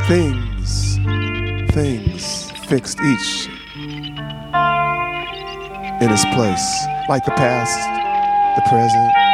Things fixed each in its place, like the past, the present,